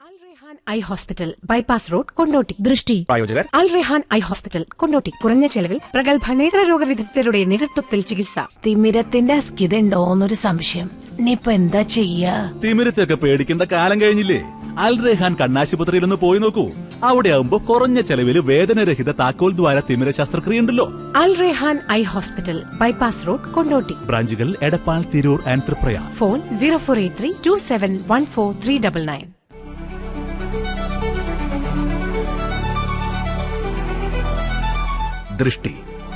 അൽ Rehan eye hospital, bypass road, Kondotty. ദൃഷ്ടി പ്രായോജകർ അൽ Rehan eye hospital, Kondotty. കുറഞ്ഞ ചെലവിൽ പ്രഗത്ഭ നേത്രരോഗ വിദഗ്ധരുടെ നേതൃത്വത്തിൽ ചികിത്സ. തിമിരത്തിന്റെ അസ്കിതണ്ടോന്നൊരു സംശയം. ഇനിയിപ്പൊ എന്താ ചെയ്യാ? തിമിരത്തൊക്കെ പേടിക്കേണ്ട കാലം കഴിഞ്ഞില്ലേ? അൽ റെഹാൻ കണ്ണാശുപത്രിയിൽ ഒന്ന് പോയി നോക്കൂ. അവിടെ ആവുമ്പോ കുറഞ്ഞ ചെലവിൽ വേദനരഹിത താക്കോൽ ദ്വാര തിമിര ശസ്ത്രക്രിയ ഉണ്ടല്ലോ. അൽ Rehan eye hospital, bypass road, Kondotty. ബ്രാഞ്ചുകൾ എടപ്പാൾ, തിരൂർ ആൻഡ് തൃപ്രയാർ. ഫോൺ 0483271439. ദൃഷ്ടി.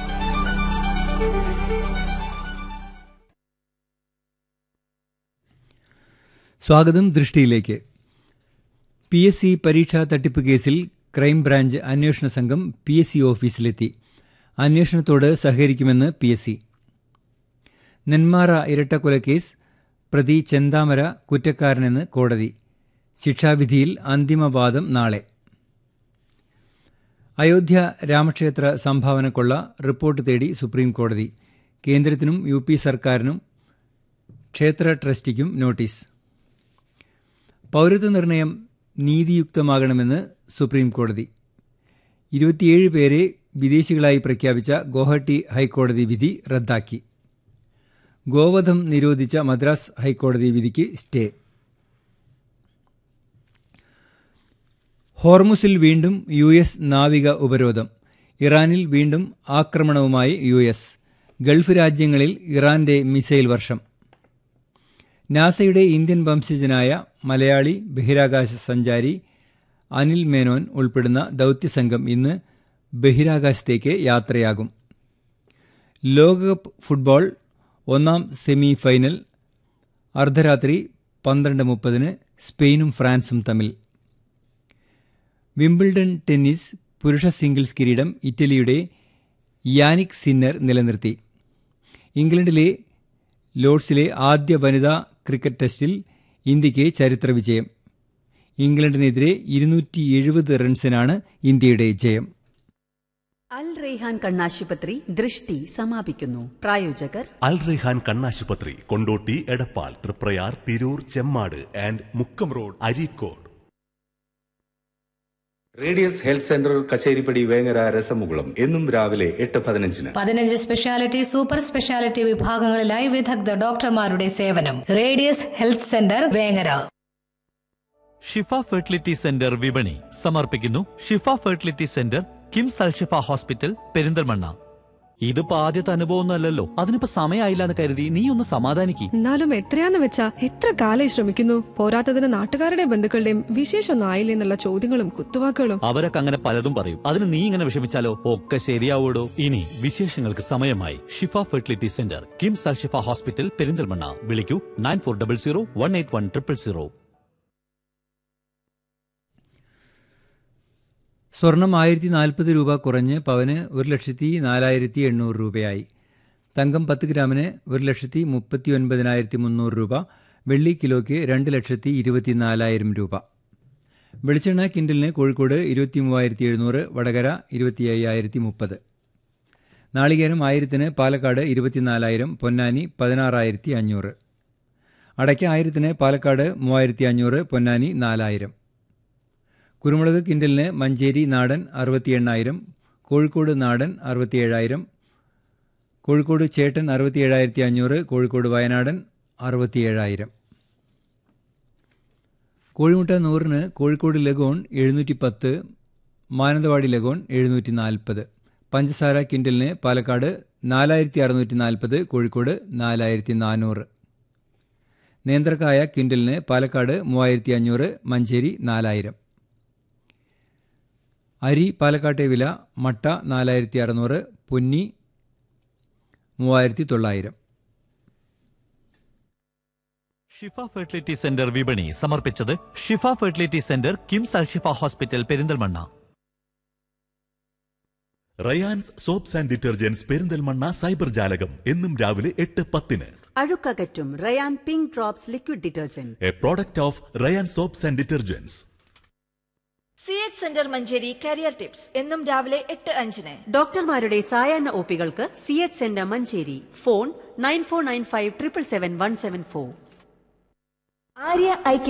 സ്വാഗതം ദൃഷ്ടിയിലേക്ക്. PSC പരീക്ഷാ തട്ടിപ്പ് കേസിൽ ക്രൈംബ്രാഞ്ച് അന്വേഷണ സംഘം PSC ഓഫീസിലെത്തി. അന്വേഷണത്തോട് സഹകരിക്കുമെന്ന് PSC. നെന്മാറ ഇരട്ടക്കൊലക്കേസ് പ്രതി ചെന്താമര കുറ്റക്കാരനെന്ന് കോടതി. ശിക്ഷാവിധിയിൽ അന്തിമവാദം നാളെ. അയോധ്യ രാമക്ഷേത്ര സംഭാവനക്കൊള്ള റിപ്പോർട്ട് തേടി സുപ്രീംകോടതി. കേന്ദ്രത്തിനും UP സർക്കാരിനും ക്ഷേത്ര ട്രസ്റ്റിക്കും നോട്ടീസ്. പൌരത്വ നിർണയം നീതിയുക്തമാകണമെന്ന് സുപ്രീംകോടതി. 27 പേരെ വിദേശികളായി പ്രഖ്യാപിച്ച ഗോഹട്ടി ഹൈക്കോടതി വിധി റദ്ദാക്കി. ഗോവധം നിരോധിച്ച മദ്രാസ് ഹൈക്കോടതി വിധിക്ക് സ്റ്റേ. ഹോർമുസിൽ വീണ്ടും US നാവിക ഉപരോധം. ഇറാനിൽ വീണ്ടും ആക്രമണവുമായി US. ഗൾഫ് രാജ്യങ്ങളിൽ ഇറാന്റെ മിസൈൽ വർഷം. നാസയുടെ ഇന്ത്യൻ വംശജനായ മലയാളി ബഹിരാകാശ സഞ്ചാരി അനിൽ മേനോൻ ഉൾപ്പെടുന്ന ദൌത്യസംഘം ഇന്ന് ബഹിരാകാശത്തേക്ക് യാത്രയാകും. ലോകകപ്പ് ഫുട്ബോൾ ഒന്നാം സെമി ഫൈനൽ അർദ്ധരാത്രി 12:30 സ്പെയിനും ഫ്രാൻസും തമ്മിൽ. വിംബിൾഡൺ ടെന്നീസ് പുരുഷ സിംഗിൾസ് കിരീടം ഇറ്റലിയുടെ യാനിക് സിന്നർ നിലനിർത്തി. ഇംഗ്ലണ്ടിലെ ലോർഡ്സിലെ ആദ്യ വനിതാ ക്രിക്കറ്റ് ടെസ്റ്റിൽ ഇന്ത്യയ്ക്ക് ചരിത്ര വിജയം. ഇംഗ്ലണ്ടിനെതിരെ 270 റൺസിനാണ് ഇന്ത്യയുടെ ജയം. അൽ റെയ്ഹാൻ കണ്ണാശുപത്രി ദൃഷ്ടി സമാപിക്കുന്നു. പ്രായോജകർ അൽ റെഹാൻ കണ്ണാശുപത്രി, Kondotty, Edappal, Triprayar, Tirur, Chemmad and Mukkam road, Areekode. Radius health centre, Kacheripadi, Vengara, രസമുകുളം. എന്നും രാവിലെ 8:15. 15 സ്പെഷ്യാലിറ്റി, സൂപ്പർ സ്പെഷ്യാലിറ്റി വിഭാഗങ്ങളിലായി വിദഗ്ധ ഡോക്ടർമാരുടെ സേവനം. Radius health centre, Vengara. ഷിഫ ഫെർട്ടിലിറ്റി സെന്റർ വിപണി സമർപ്പിക്കുന്നു. ഷിഫ fertility centre, KIMS Alshifa hospital, Perinthalmanna. ഇതിപ്പോ ആദ്യത്തെ അനുഭവമൊന്നുമല്ലല്ലോ. അതിനിപ്പോ സമയമായില്ല എന്ന് കരുതി നീ ഒന്ന് സമാധാനിക്ക്. എന്നാലും എത്രയാന്ന് വെച്ചാ എത്ര കാലം ശ്രമിക്കുന്നു. പോരാത്തതിന് നാട്ടുകാരുടെയും ബന്ധുക്കളുടെയും വിശേഷമൊന്നും ആയില്ലേ എന്നുള്ള ചോദ്യങ്ങളും കുത്തുവാക്കുകളും. അവരൊക്കെ അങ്ങനെ പലതും പറയും. അതിന് നീ ഇങ്ങനെ വിഷമിച്ചാലോ? ഒക്കെ ശരിയാവൂടോ. ഇനി വിശേഷങ്ങൾക്ക് സമയമായി. ഷിഫ fertility centre, KIMS Alshifa hospital, Perinthalmanna. വിളിക്കൂ 9400181000. സ്വർണം 1040 രൂപ കുറഞ്ഞ് പവന് 1,04,800 രൂപയായി. തങ്കം 10 ഗ്രാമിന് 1,39,300 രൂപ. വെള്ളി കിലോയ്ക്ക് 2,24,000 രൂപ. വെളിച്ചെണ്ണ കിൻഡലിന് കോഴിക്കോട് 23,700, വടകര 25,030. നാളികേരം 1000-ന് പാലക്കാട് 24,000, പൊന്നാനി 16,500. അടയ്ക്ക 1000-ന് പാലക്കാട് 3,500, പൊന്നാനി 4,000. കുരുമുളക് കിൻഡലിന് മഞ്ചേരി നാടൻ 68,000, കോഴിക്കോട് നാടൻ 67,000, കോഴിക്കോട് ചേട്ടൻ 67,500, കോഴിക്കോട് വയനാടൻ 67,000. കോഴിമുട്ട 100-ന് കോഴിക്കോട് ലഗോൺ 710, മാനന്തവാടി ലഗോൺ 740. പഞ്ചസാര കിൻഡലിന് പാലക്കാട് 4,640, കോഴിക്കോട് 4,400. നേന്ത്രക്കായ കിൻഡലിന് പാലക്കാട് 3,500, മഞ്ചേരി 4,000. അരി പാലക്കാട്ടെ വില: മട്ട 4,600, പൊന്നി 3,900. ഷിഫ ഫെർട്ടിലിറ്റി സെന്റർ വിപണി സമർപ്പിച്ചത് ഷിഫ fertility centre, KIMS Alshifa hospital, Perinthalmanna. Rayan's soaps and detergents, Perinthalmanna. Cyber ജാലകം എന്നും രാവിലെ 8:10. അഴുക്കകറ്റും Ryan pink drops liquid detergent, A product of Ryan soaps and detergents. CH centre Manjeri career tips എന്നും രാവിലെ 8:05. ഡോക്ടർമാരുടെ സായാഹ്ന ഒപികൾക്ക് CH centre Manjeri. Phone 9495777174. Arya I